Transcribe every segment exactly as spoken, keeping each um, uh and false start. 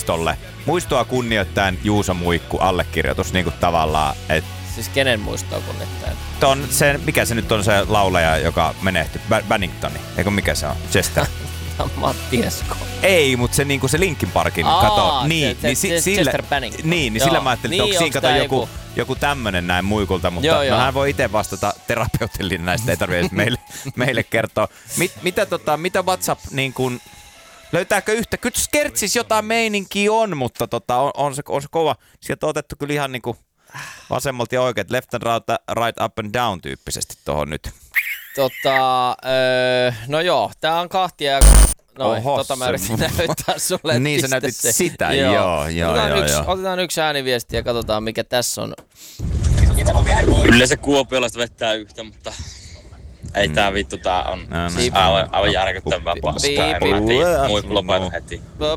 muistolle, muistoa kunnioittaen Juuso Muikku allekirjoitus niinku tavallaan, että siis kenen muistoa kunnioittaen? Ton se, mikä se nyt on se laulaja, joka menehtyi, Banningtoni, eikö mikä se on? Chester. Matti Esko. Ei, mutta se niinku se Linkin Parkin, Aa, kato, niin, se, niin, se, sillä, Chester Bennington. niin, niin Joo. sillä mä ajattelin, että Niin, onko siinä kato joku, joku, joku tämmönen näin Muikulta, mutta joo, no joo. hän voi itse vastata terapeutillinen näistä, ei tarvitse meille, meille kertoa. Mit, mitä, tota, mitä WhatsApp niin kun, löytääkö yhtä? Kyllä Skertsis jotain meininkiä on, mutta tota, on, on, se, on se kova. Sieltä on otettu kyllä ihan niinku vasemmalta ja oikein, left and right, right up and down tyyppisesti tohon nyt. Tota, öö, no joo, tää on kahtia. Noin, Oho, tota mä se- yritin näyttää sulle. Niin, sä pistä näytit se. sitä, joo, joo, otetaan, joo, yksi, joo. otetaan yksi ääniviesti ja katsotaan mikä tässä on. Kyllä se Kuopiolaista vettää yhtä, mutta ei Mm. tää vittu, tää on No, no. siis aivan, aivan järkyttävää paskaa. En mä tiedä, muikku lopeta heti.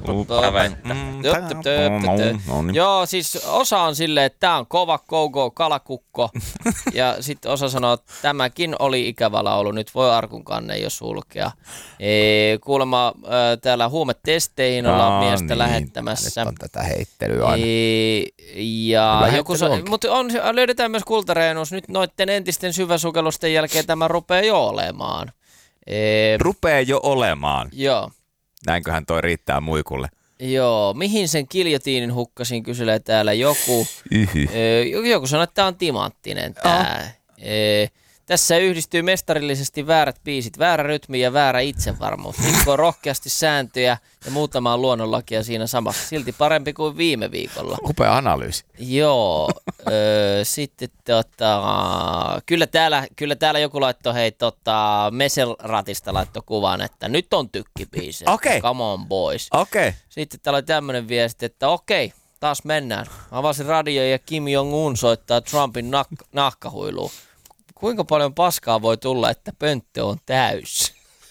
Mm, no niin. Joo, siis osa on silleen, että tää on kova go-go kalakukko. Ja sitten osa sanoo, että tämäkin oli ikävä laulu, nyt voi arkun kanne jo sulkea. Ee, kuulemma äh, täällä huumetesteihin ollaan Aa, miestä niin. lähettämässä. Nyt on tätä heittelyä aina. Ee, ja Hyvä joku heittely sa- onkin. mutta on, löydetään myös kultareenus. Nyt noitten entisten syväsukellusten jälkeen tämä rupeaa jo olemaan. Ee, Rupee jo olemaan. joo. Näinköhän toi riittää Muikulle. Joo, mihin sen kiljotiinin hukkasin, kyselee täällä joku. Yhy. Öö, joku sanoi, että tämä on timanttinen tää. Öö, tässä yhdistyy mestarillisesti väärät biisit, väärä rytmi ja väärä itsevarmuus. Rikkoo rohkeasti sääntöjä ja muutamaa luonnonlakia siinä samassa. Silti parempi kuin viime viikolla. Upea analyysi. Joo, öö, sitten tota, kyllä täällä, kyllä täällä joku laittoi, hei tota, Meselratista laittoi kuvan, että nyt on tykkibiisi. Okei. Come on boys. Okei. Okay. Sitten täällä oli tämmönen viesti, että okei, taas mennään. Avasin radio ja Kim Jong-un soittaa Trumpin nak- nahkahuiluun. Kuinka paljon paskaa voi tulla, että pönttö on täys?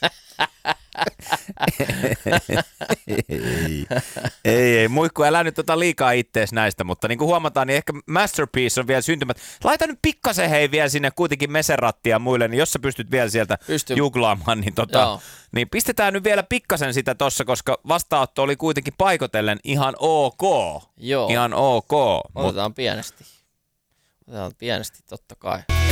ei, ei, ei, Muikku, älä nyt ota liikaa ittees näistä, mutta niin kuin huomataan, niin ehkä Masterpiece on vielä syntymät. Laita nyt pikkasen hei vielä sinne kuitenkin Meserattia ja muille, niin jos sä pystyt vielä sieltä Pystyn. juglaamaan, niin, tota, Joo. niin pistetään nyt vielä pikkasen sitä tossa, koska vastaanotto oli kuitenkin paikotellen ihan ok. Joo. Ihan ok. Mut, Otetaan pienesti. Otetaan pienesti, totta kai.